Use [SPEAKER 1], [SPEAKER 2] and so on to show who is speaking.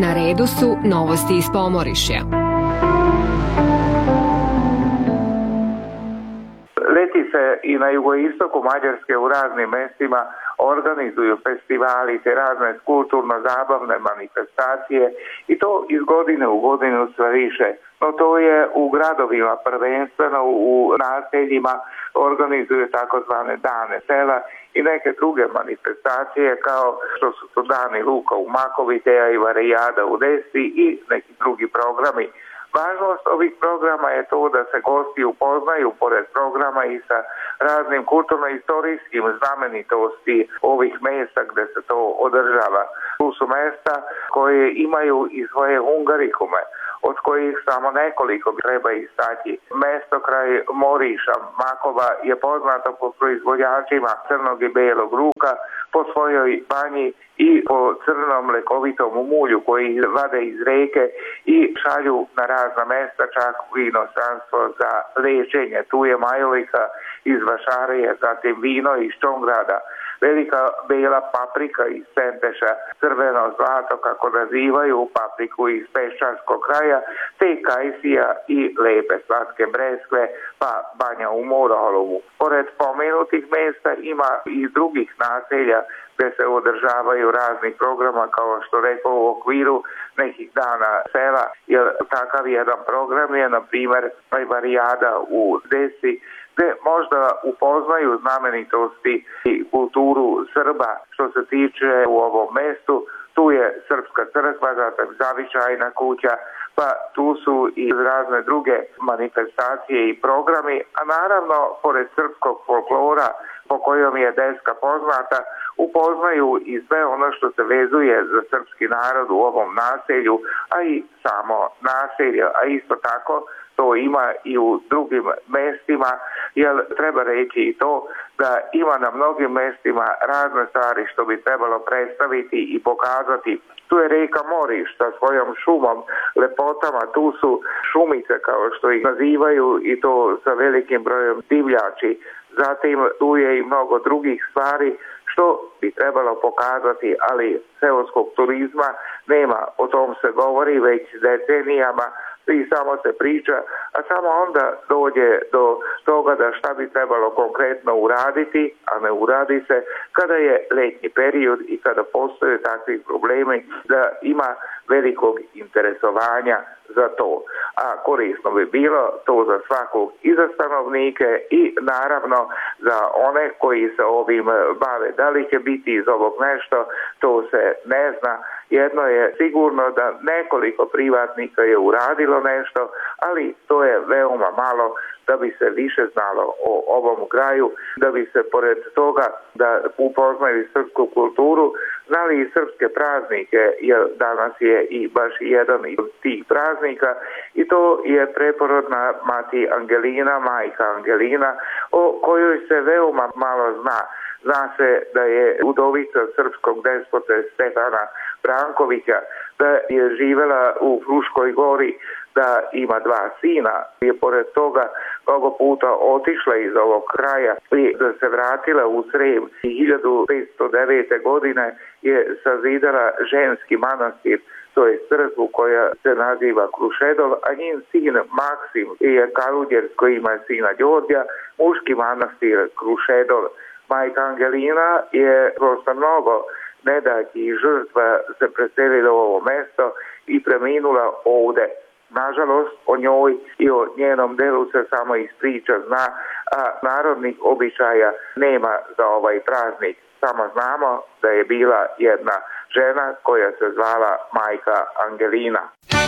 [SPEAKER 1] Na redu su novosti iz Pomorišja.
[SPEAKER 2] Leti se i na jugoistoku Mađarske u raznim mestima organizuju festivali te razne kulturno-zabavne manifestacije i to iz godine u godinu sve više. No to je u gradovima prvenstveno, u naseljima organizuju takozvane dane sela i neke druge manifestacije kao što su to dani luka u Makoviteja i varijada u Desi i neki drugi programi. Važnost ovih programa je to da se gosti upoznaju pored programa i sa raznim kulturno-istorijskim znamenitosti ovih mjesta gdje se to održava. Tu su mjesta koje imaju i svoje hungarikume, od kojih samo nekoliko treba istaći. Mesto kraj Moriša, Makova, je poznato po proizvođačima crnog i belog luka, po svojoj banji i po crnom lekovitom mulju koji vade iz reke i šalju na razna mesta, čak u inostranstvo za liječenje. Tu je majolika iz Vašarije, zatim vino iz Čongrada, velika bela paprika iz Sempeša, crveno zlato kako nazivaju papriku iz Peščanskog kraja, te kajsija i lepe slatke breskve, pa banja u Moroholovu. Pored pomenutih mjesta ima i drugih naselja gdje se održavaju razni programa, kao što rekao, u okviru nekih dana sela, jer takav jedan program je, na primjer, varijada u Desi, gdje možda upoznaju znamenitosti i kulturu Srba. Što se tiče u ovom mjestu, tu je Srpska crkva, zatim Zavičajna kuća, pa tu su i razne druge manifestacije i programi, a naravno, pored srpskog folklora, po kojom je Deska poznata, upoznaju i sve ono što se vezuje za srpski narod u ovom naselju, a i samo naselje, a isto tako to ima i u drugim mestima, jer treba reći i to da ima na mnogim mestima razne stvari što bi trebalo predstaviti i pokazati. Tu je reka Moriš sa svojom šumom, lepotama, tu su šumice kao što ih nazivaju i to sa velikim brojem divljači. Zatim tu je i mnogo drugih stvari što bi trebalo pokazati, ali seoskog turizma nema, o tom se govori već decenijama i samo se priča, a samo onda dođe do toga da šta bi trebalo konkretno uraditi, a ne uradi se kada je letnji period i kada postoje takvi problemi da ima velikog interesovanja za to. A korisno bi bilo to za svakog i za stanovnike i naravno za one koji se ovim bave. Da li će biti iz ovog nešto, to se ne zna. Jedno je sigurno da nekoliko privatnika je uradilo nešto, ali to je veoma malo da bi se više znalo o ovom kraju, da bi se pored toga da upoznaju srpsku kulturu, znali i srpske praznike, jer danas je i baš jedan od tih praznika i to je preporodna mati Angelina, majka Angelina, o kojoj se veoma malo zna. Zna se da je udovica srpskog despote Stefana Brankovića, da je živjela u Fruškoj gori, da ima 2 sina, je pored toga mnogo puta otišla iz ovog kraja i da se vratila u Srem. 1509. godine je sazidala ženski manastir, to je crkvu koja se naziva Krušedol, a njen sin Maksim je Kaludjer koji ima sina Đorđa, muški manastir Krušedol. Majka Angelina je prosto mnogo nedaćih žrtva se preselila u ovo mesto i preminula ovde. Nažalost, o njoj i o njenom delu se samo iz priča zna, a narodnih običaja nema za ovaj praznik. Samo znamo da je bila jedna žena koja se zvala majka Angelina.